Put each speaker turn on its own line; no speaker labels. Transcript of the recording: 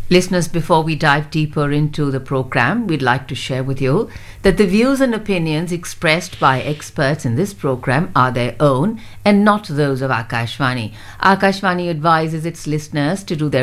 Listeners, before we dive deeper into the program, we'd like to share with you that the views and opinions expressed by experts in this program are their own and not those of Akashvani. Akashvani advises its listeners to do their